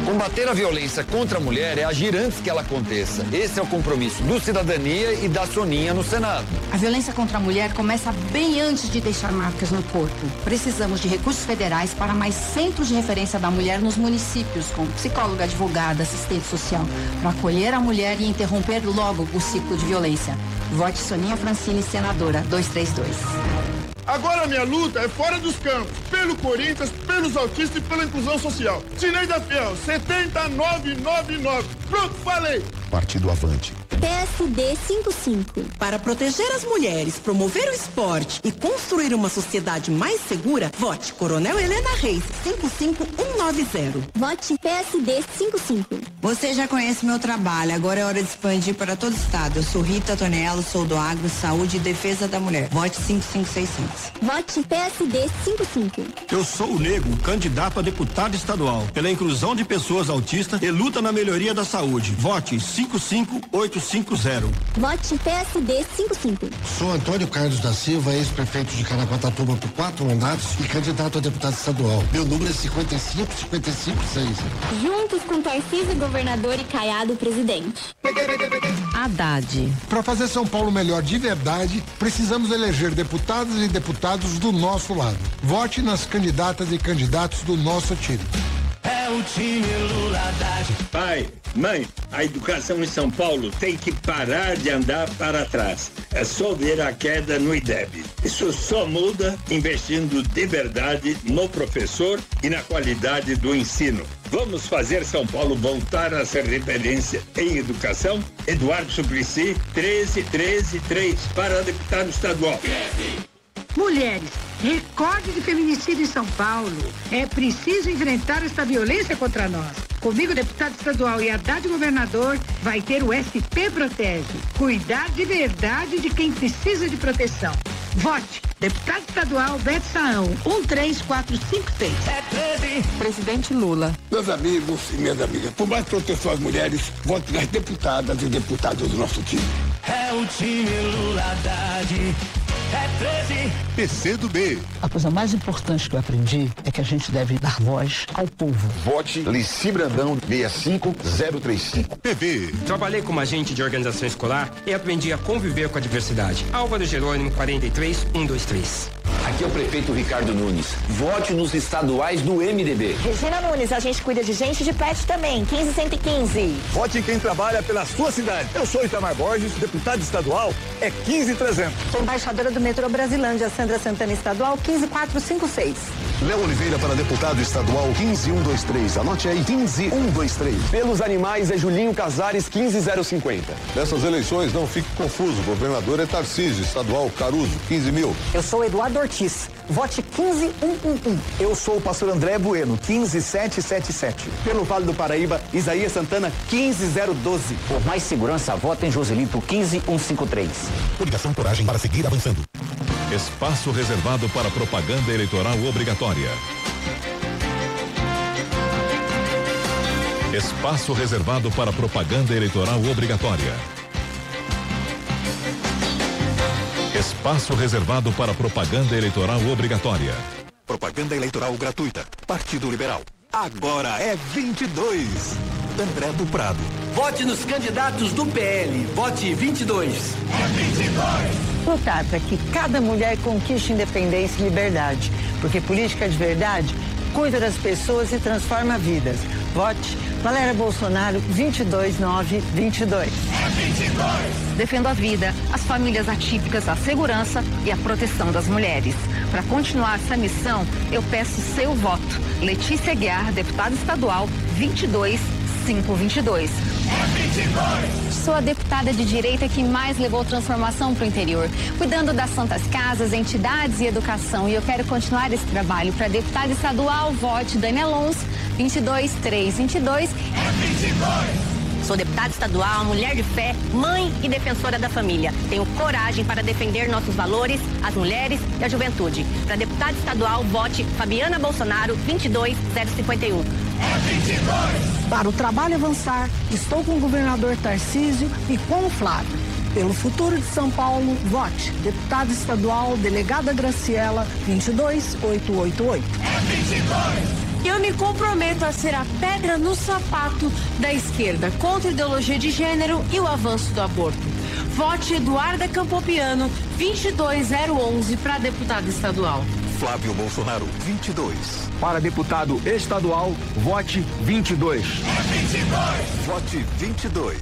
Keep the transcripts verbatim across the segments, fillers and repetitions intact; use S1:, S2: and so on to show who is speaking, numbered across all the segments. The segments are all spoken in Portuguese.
S1: Combater a violência contra a mulher é agir antes que ela aconteça. Esse é o compromisso do Cidadania e da Soninha no Senado.
S2: A violência contra a mulher começa bem antes de deixar marcas no corpo. Precisamos de recursos federais para mais centros de referência da mulher nos municípios, com psicóloga, advogada, assistente social, para acolher a mulher e interromper logo o ciclo de violência. Vote Soninha Francine, senadora, dois três dois.
S3: Agora a minha luta é fora dos campos, pelo Corinthians, pelos autistas e pela inclusão social. Cineida Fiel, setenta e nove noventa e nove. Pronto, falei.
S4: Partido Avante.
S5: P S D cinquenta e cinco.
S6: Para proteger as mulheres, promover o esporte e construir uma sociedade mais segura, vote Coronel Helena Reis, cinco cinco um nove zero.
S5: Vote P S D cinquenta e cinco.
S7: Você já conhece meu trabalho, agora é hora de expandir para todo o estado. Eu sou Rita Tonello, sou do Agro, Saúde e Defesa da Mulher. Vote cinco cinco seis cinco.
S5: Vote P S D cinquenta e cinco.
S8: Eu sou o Nego, candidato a deputado estadual, pela inclusão de pessoas autistas e luta na melhoria da saúde. Vote cinco cinco oito cinco zero.
S5: Vote P S D cinquenta e cinco.
S9: Sou Antônio Carlos da Silva, ex-prefeito de Caraguatatuba por quatro mandatos e candidato a deputado estadual. Meu número é cinquenta e cinco cinquenta e cinco seis.
S5: Juntos com Tarcísio, governador, e Caiado, presidente.
S10: Haddad.
S11: Para fazer São Paulo melhor de verdade, precisamos eleger deputadas e deputados do nosso lado. Vote nas candidatas e candidatos do nosso time.
S12: É o time Lula Haddad.
S13: Pai, mãe, a educação em São Paulo tem que parar de andar para trás. É só ver a queda no I D E B. Isso só muda investindo de verdade no professor e na qualidade do ensino. Vamos fazer São Paulo voltar a ser referência em educação? Eduardo Suplicy, treze treze três para deputado estadual.
S14: Mulheres, recorde de feminicídio em São Paulo. É preciso enfrentar essa violência contra nós. Comigo, deputado estadual e Haddad governador, vai ter o S P Protege. Cuidar de verdade de quem precisa de proteção. Vote. Deputado estadual Beto Saão, um três quatro cinco três.
S12: É treze.
S10: Presidente Lula.
S15: Meus amigos e minhas amigas, por mais proteção às mulheres, vote nas deputadas e deputados do nosso time.
S12: É o time Lula Haddad. É treze.
S16: P C do B.
S17: A coisa mais importante que eu aprendi é que a gente deve dar voz ao povo.
S16: Vote Lici Brandão, seis cinco zero três cinco. P V.
S18: Trabalhei como agente de organização escolar e aprendi a conviver com a diversidade. Álvaro Jerônimo, quarenta e três um dois três.
S19: Aqui é o prefeito Ricardo Nunes. Vote nos estaduais do M D B.
S20: Regina Nunes, a gente cuida de gente e de pet também. quinze cento e quinze.
S21: Vote quem trabalha pela sua cidade. Eu sou Itamar Borges, deputado estadual, é quinze trezentos.
S20: Sou embaixadora do metrô Brasilândia, Sandra Santana estadual, quinze quatrocentos e cinquenta e seis.
S4: Léo Oliveira para deputado estadual, quinze mil cento e vinte e três. Anote aí, quinze mil cento e vinte e três.
S22: Pelos animais é Julinho Casares, quinze mil cinquenta.
S23: Nessas eleições, não fique confuso. O governador é Tarcísio, estadual Caruso, quinze mil.
S24: Eu sou Eduardo Ortiz. Vote quinze mil cento e onze.
S25: Eu sou o pastor André Bueno, quinze mil setecentos e setenta e sete.
S26: Pelo Vale do Paraíba, Isaías Santana, quinze mil doze.
S27: Por mais segurança, vote em Joselito, quinze mil cento e cinquenta e três.
S4: Coligação Coragem para seguir avançando.
S28: Espaço reservado para propaganda eleitoral obrigatória. Espaço reservado para propaganda eleitoral obrigatória. Espaço reservado para propaganda eleitoral obrigatória.
S4: Propaganda eleitoral gratuita. Partido Liberal.
S29: Agora é vinte e dois. André do Prado.
S30: Vote nos candidatos do P L. Vote vinte e dois.
S29: É vinte e dois.
S10: Lutar para que cada mulher conquiste independência e liberdade. Porque política de verdade cuida das pessoas e transforma vidas. Vote Valéria Bolsonaro, vinte e dois nove vinte e dois.
S29: É vinte e dois.
S31: Defendo a vida, as famílias atípicas, a segurança e a proteção das mulheres. Para continuar essa missão, eu peço seu voto. Letícia Guiar, deputada estadual, vinte e dois quinhentos e vinte e dois.
S29: É vinte e dois.
S31: Sou a deputada de direita que mais levou transformação para o interior, cuidando das santas casas, entidades e educação. E eu quero continuar esse trabalho. Para deputada estadual, vote Dani Alonso, vinte e dois trezentos e vinte e dois.
S29: É vinte e dois.
S20: Sou deputada estadual, mulher de fé, mãe e defensora da família. Tenho coragem para defender nossos valores, as mulheres e a juventude. Para deputada estadual, vote Fabiana Bolsonaro, vinte e dois zero cinquenta e um.
S29: É vinte e dois.
S14: Para o trabalho avançar, estou com o governador Tarcísio e com o Flávio. Pelo futuro de São Paulo, vote deputada estadual, delegada Graciela, vinte e dois oitocentos e oitenta e oito.
S29: É vinte e dois.
S1: Eu me comprometo a ser a pedra no sapato da esquerda contra a ideologia de gênero e o avanço do aborto. Vote Eduarda Campopiano, vinte e dois zero onze, para deputada estadual.
S29: Flávio Bolsonaro, vinte e dois.
S2: Para deputado estadual, vote vinte e dois.
S29: vinte e dois. Vote vinte e dois.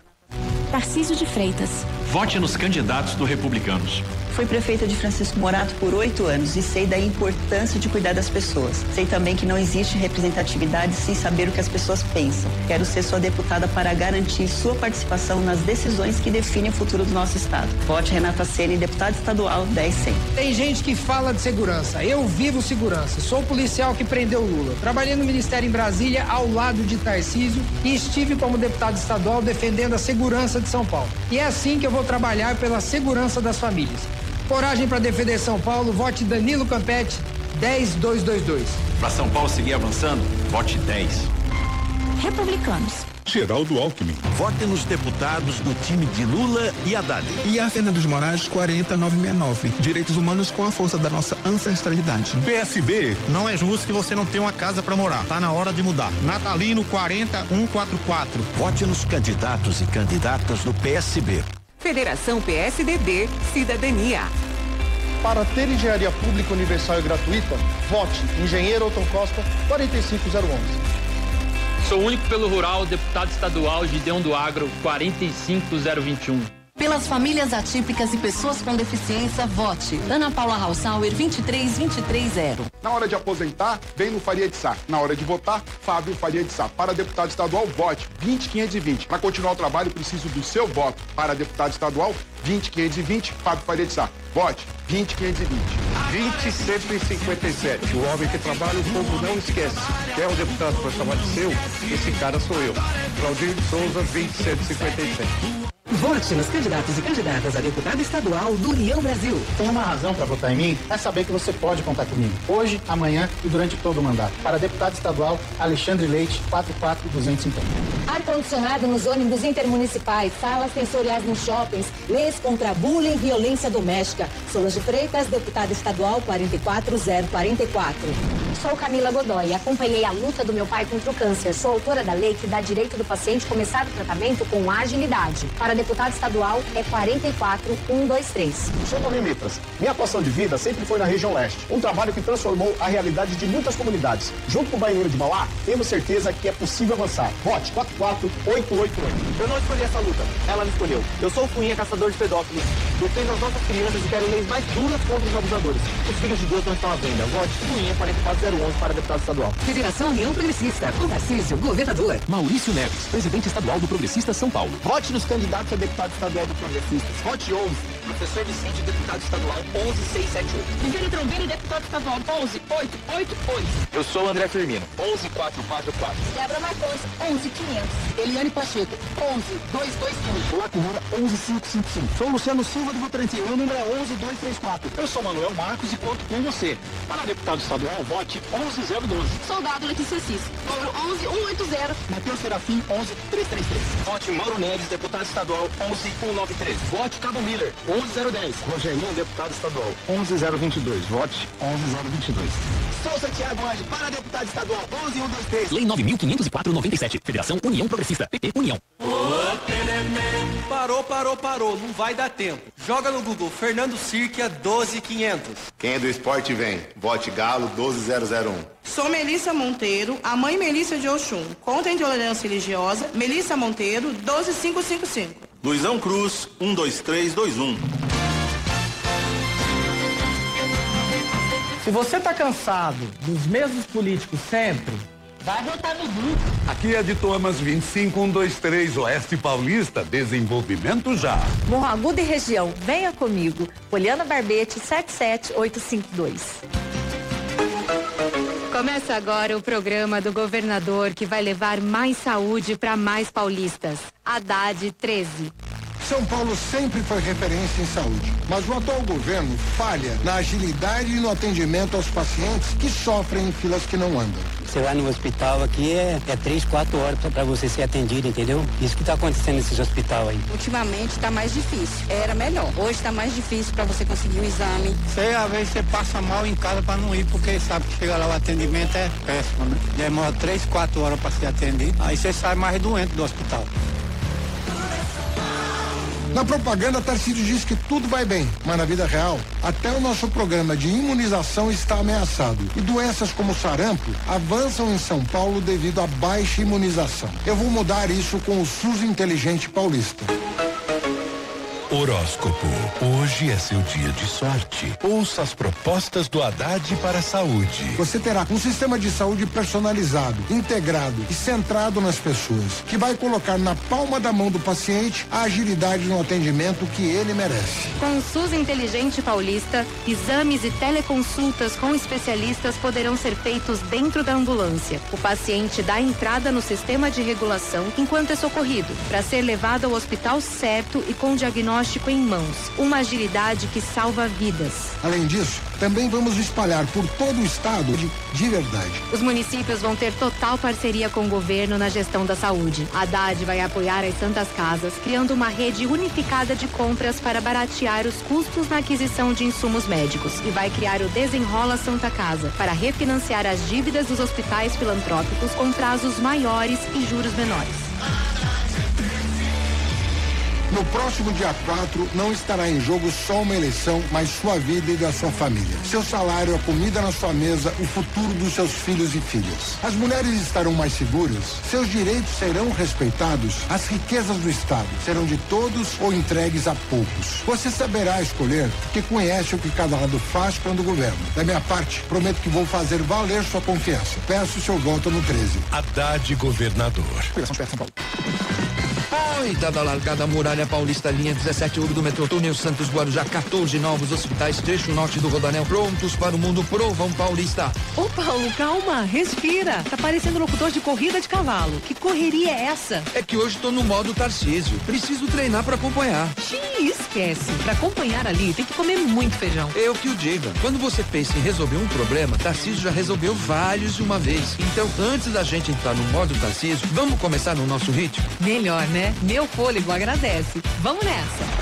S31: Tarcísio de Freitas.
S3: Vote nos candidatos do Republicanos.
S5: Fui prefeita de Francisco Morato por oito anos e sei da importância de cuidar das pessoas. Sei também que não existe representatividade sem saber o que as pessoas pensam. Quero ser sua deputada para garantir sua participação nas decisões que definem o futuro do nosso estado. Vote Renata Ceni, deputada estadual dez cem.
S6: Tem gente que fala de segurança. Eu vivo segurança. Sou policial que prendeu Lula. Trabalhei no Ministério em Brasília ao lado de Tarcísio e estive como deputado estadual defendendo a segurança de São Paulo. E é assim que eu vou trabalhar pela segurança das famílias. Coragem para defender São Paulo, vote Danilo Campetti, dez dois dois dois.
S3: Para São Paulo seguir avançando, vote dez.
S31: Republicanos.
S29: Geraldo Alckmin.
S7: Vote nos deputados do time de Lula e Haddad.
S8: E a Fernando de Moraes, quarenta novecentos e sessenta e nove. Direitos humanos com a força da nossa ancestralidade.
S29: P S B.
S9: Não é justo que você não tenha uma casa para morar. Tá na hora de mudar. Natalino quarenta um quarenta e quatro.
S7: Vote nos candidatos e candidatas do P S B.
S11: Federação P S D B, Cidadania.
S13: Para ter engenharia pública universal e gratuita, vote Engenheiro Otton Costa, quarenta e cinco zero onze.
S15: Sou único pelo rural, deputado estadual Gideão do Agro, quarenta e cinco zero vinte e um.
S31: Pelas famílias atípicas e pessoas com deficiência, vote Ana Paula Hausauer, vinte e três vinte e três zero.
S32: Na hora de aposentar, vem no Faria de Sá. Na hora de votar, Fábio Faria de Sá. Para deputado estadual, vote vinte quinhentos e vinte. Para continuar o trabalho, preciso do seu voto. Para deputado estadual, vinte quinhentos e vinte, Fábio Faria de Sá. Vote vinte quinhentos e vinte.
S21: vinte cento e cinquenta e sete. O homem que trabalha, o povo não esquece. Quer o deputado para chamar de seu? Esse cara sou eu. Claudinho de Souza, vinte cento e cinquenta e sete.
S31: Vote nos candidatos e candidatas a deputado estadual do União Brasil.
S33: Tem uma razão para votar em mim, é saber que você pode contar comigo. Hoje, amanhã e durante todo o mandato. Para deputado estadual, Alexandre Leite, quarenta e quatro duzentos e cinquenta.
S31: Ar-condicionado nos ônibus intermunicipais, salas sensoriais nos shoppings, leis contra bullying e violência doméstica. Solange de Freitas, deputada estadual quarenta e quatro zero quarenta e quatro. Sou Camila Godoy, acompanhei a luta do meu pai contra o câncer. Sou autora da lei que dá direito do paciente começar o tratamento com agilidade. Para deputado estadual é quarenta e quatro um dois três.
S13: Sou Toninho Mitras. Minha atuação de vida sempre foi na região leste. Um trabalho que transformou a realidade de muitas comunidades. Junto com o Baianeiro de Mauá, temos certeza que é possível avançar. Vote quatro quatro oito oito oito.
S33: Eu não escolhi essa luta, ela me escolheu. Eu sou o Cunha, caçador de pedófilos. Defendo as nossas crianças e quero leis mais duras contra os abusadores. Os filhos de Deus não estão à venda. Vote Cunha quarenta e quatro zero onze para deputado estadual.
S31: Federação União Progressista, com Tarcísio, governador.
S3: Maurício Neves, presidente estadual do Progressista São Paulo.
S13: Vote nos candidatos a deputado estadual do Progressistas. Vote onze.
S33: Professor Vicente, deputado estadual onze seis sete oito.
S31: Viviane Trombeiro, deputado estadual onze oito oito oito.
S33: Eu sou o André Firmino, onze quatro quatro quatro.
S31: Débora Marcos, onze quinhentos. Eliane Pacheco, onze dois dois cinco.
S13: Lacunura, onze cinco cinco cinco. Sou o Luciano Silva do Votorantim, o número é onze dois três quatro. Eu sou Manuel Marcos e conto com você. Para deputado estadual, vote onze zero doze.
S31: Soldado Letícia Cis, número onze um oito zero.
S13: Matheus Serafim, onze três três três.
S33: Vote Mauro Neves, deputado estadual onze um nove três.
S13: Vote Cabo Miller, onze zero dez. Rogerinho, deputado estadual, onze zero vinte e dois. Vote onze zero vinte e dois. Sou Santiago Anjo, para deputado estadual, onze um dois três.
S3: Lei nove mil quinhentos e quatro noventa e sete. Federação União Progressista. P T União.
S34: Parou, parou, parou. Não vai dar tempo. Joga no Google Fernando Sirkia doze quinhentos.
S35: Quem é do esporte vem. Vote Galo doze zero zero um.
S36: Sou Melissa Monteiro, a mãe Melissa de Oxum. Contra a intolerância religiosa, Melissa Monteiro, doze cinco cinco cinco.
S35: Luizão Cruz, um dois três dois um.
S6: Se você tá cansado dos mesmos políticos sempre,
S31: vai votar no Grupo.
S21: Aqui é de Thomas vinte e cinco um dois três, Oeste Paulista, desenvolvimento já.
S31: Morro Agudo e região, venha comigo. Poliana Barbete, sete sete oito cinco dois. Começa agora o programa do governador que vai levar mais saúde para mais paulistas. Haddad treze.
S4: São Paulo sempre foi referência em saúde, mas o atual governo falha na agilidade e no atendimento aos pacientes que sofrem em filas que não andam.
S10: Você vai no hospital aqui, é, é três, quatro horas para você ser atendido, entendeu? Isso que está acontecendo nesses hospitais aí.
S12: Ultimamente está mais difícil. Era melhor. Hoje está mais difícil para você conseguir o exame.
S10: Você, às vezes, você passa mal em casa para não ir, porque sabe que chega lá o atendimento é péssimo, né? Demora três, quatro horas para ser atendido. Aí você sai mais doente do hospital.
S4: Na propaganda, Tarcísio diz que tudo vai bem, mas na vida real, até o nosso programa de imunização está ameaçado. E doenças como sarampo avançam em São Paulo devido à baixa imunização. Eu vou mudar isso com o SUS Inteligente Paulista.
S16: Horóscopo. Hoje é seu dia de sorte. Ouça as propostas do Haddad para a saúde.
S4: Você terá um sistema de saúde personalizado, integrado e centrado nas pessoas, que vai colocar na palma da mão do paciente a agilidade no atendimento que ele merece.
S31: Com o SUS Inteligente Paulista, exames e teleconsultas com especialistas poderão ser feitos dentro da ambulância. O paciente dá entrada no sistema de regulação enquanto é socorrido, para ser levado ao hospital certo e com diagnóstico em mãos. Uma agilidade que salva vidas.
S4: Além disso, também vamos espalhar por todo o estado de, de verdade.
S31: Os municípios vão ter total parceria com o governo na gestão da saúde. A Haddad vai apoiar as Santas Casas, criando uma rede unificada de compras para baratear os custos na aquisição de insumos médicos. E vai criar o Desenrola Santa Casa, para refinanciar as dívidas dos hospitais filantrópicos com prazos maiores e juros menores.
S4: No próximo dia quatro, não estará em jogo só uma eleição, mas sua vida e da sua família. Seu salário, a comida na sua mesa, o futuro dos seus filhos e filhas. As mulheres estarão mais seguras, seus direitos serão respeitados, as riquezas do Estado serão de todos ou entregues a poucos. Você saberá escolher porque conhece o que cada lado faz quando governa. Da minha parte, prometo que vou fazer valer sua confiança. Peço seu voto no treze.
S16: Haddad governador.
S17: Oi, dada a largada a Muralha Paulista, linha dezessete, ouro do metrô, túnel Santos Guarujá, quatorze novos hospitais, trecho norte do Rodoanel, prontos para o mundo, Provão Paulista.
S18: Ô Paulo, calma, respira. Tá parecendo locutor de corrida de cavalo. Que correria é essa?
S17: É que hoje tô no modo Tarcísio, preciso treinar para acompanhar.
S18: Xiii, esquece. Para acompanhar ali, tem que comer muito feijão.
S17: Eu que o diga. Quando você pensa em resolver um problema, Tarcísio já resolveu vários de uma vez. Então, antes da gente entrar no modo Tarcísio, vamos começar no nosso ritmo?
S18: Melhor, né? Meu fôlego agradece. Vamos nessa.